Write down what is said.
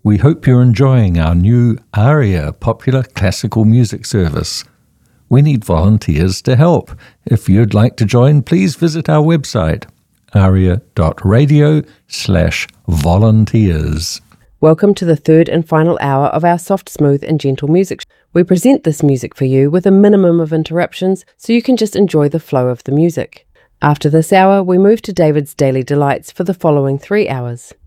We hope you're enjoying our new ARIA popular classical music service. We need volunteers to help. If you'd like to join, please visit our website, aria.radio/volunteers. Welcome to the third and final hour of our soft, smooth and gentle music. We present this music for you with a minimum of interruptions so you can just enjoy the flow of the music. After this hour, we move to David's Daily Delights for the following 3 hours.